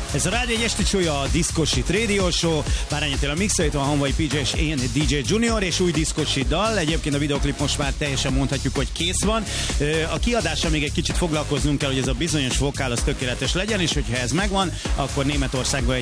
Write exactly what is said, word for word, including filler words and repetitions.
Ez a Rádió egy esti csúlya, a Disco Shit Radio Show. Bárányi Attila mixelőt van, Honvai pé jé és én dé jé Junior, és új Disco Shit dal. Egyébként a videoklip most már teljesen mondhatjuk, hogy kész van. A kiadással még egy kicsit foglalkoznunk kell, hogy ez a bizonyos vokál az tökéletes legyen, és hogyha ez megvan, akkor Németországban egy